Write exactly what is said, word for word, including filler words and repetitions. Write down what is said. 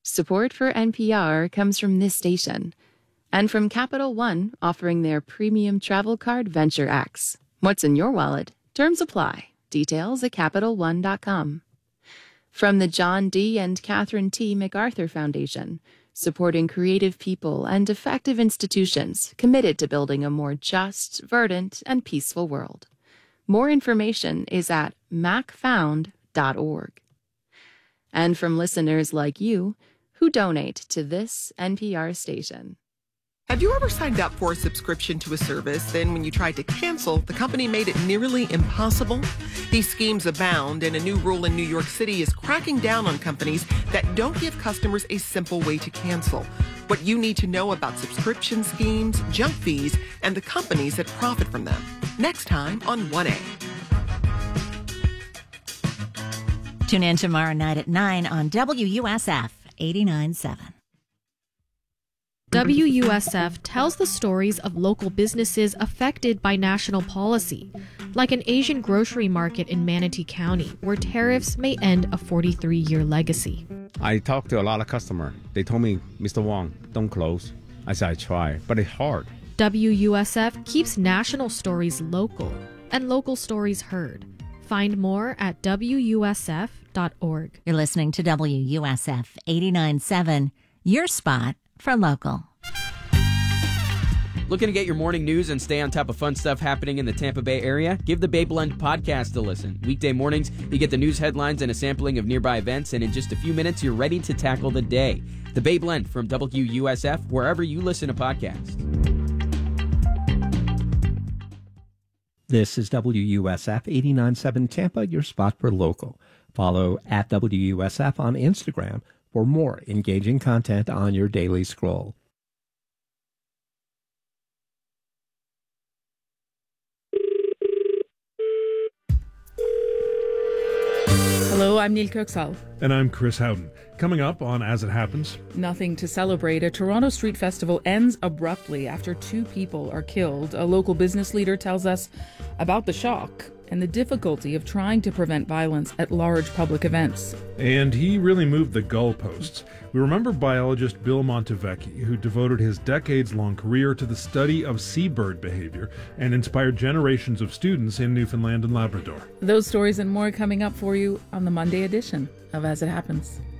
Support for N P R comes from this station and from Capital One, offering their premium travel card Venture X. What's in your wallet? Terms apply. Details at Capital One dot com. From the John D. and Catherine T. MacArthur Foundation, supporting creative people and effective institutions committed to building a more just, verdant, and peaceful world. More information is at mac found dot org. And from listeners like you who donate to this N P R station. Have you ever signed up for a subscription to a service, then when you tried to cancel, the company made it nearly impossible? These schemes abound, and a new rule in New York City is cracking down on companies that don't give customers a simple way to cancel. What you need to know about subscription schemes, junk fees, and the companies that profit from them. Next time on one A. Tune in tomorrow night at nine on W U S F eighty-nine point seven. W U S F tells the stories of local businesses affected by national policy, like an Asian grocery market in Manatee County, where tariffs may end a forty-three-year legacy. I talked to a lot of customers. They told me, Mister Wong, don't close. I said, I try, but it's hard. W U S F keeps national stories local and local stories heard. Find more at W U S F dot org. You're listening to W U S F eighty-nine point seven, your spot for local. Looking to get your morning news and stay on top of fun stuff happening in the Tampa Bay area? Give the Bay Blend podcast a listen. Weekday mornings, you get the news headlines and a sampling of nearby events, and in just a few minutes, you're ready to tackle the day. The Bay Blend from W U S F, wherever you listen to podcasts. This is W U S F eighty-nine point seven Tampa, your spot for local. Follow at W U S F on Instagram for more engaging content on your daily scroll. Hello, I'm Neil Kirksall. And I'm Chris Howden. Coming up on As It Happens. Nothing to celebrate. A Toronto street festival ends abruptly after two people are killed. A local business leader tells us about the shock and the difficulty of trying to prevent violence at large public events. And he really moved the goalposts. We remember biologist Bill Montevecchi, who devoted his decades-long career to the study of seabird behavior and inspired generations of students in Newfoundland and Labrador. Those stories and more coming up for you on the Monday edition of As It Happens.